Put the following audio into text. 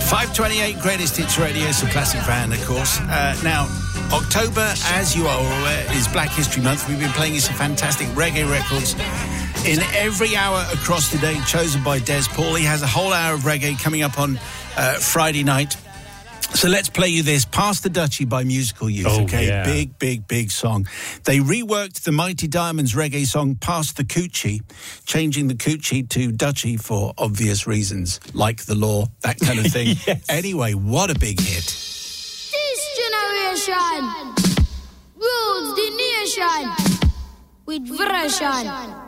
5:28 Greatest Hits Radio, so classic band, of course. Now, October, as you are aware, is Black History Month. We've been playing you some fantastic reggae records in every hour across the day, chosen by Des Paul. He has a whole hour of reggae coming up on Friday night. So let's play you this, Pass the Dutchie by Musical Youth, okay? Yeah. Big song. They reworked the Mighty Diamonds reggae song, Pass the Coochie, changing the Coochie to Dutchie for obvious reasons, like the law, that kind of thing. Yes. Anyway, what a big hit. This generation rules the nation with version.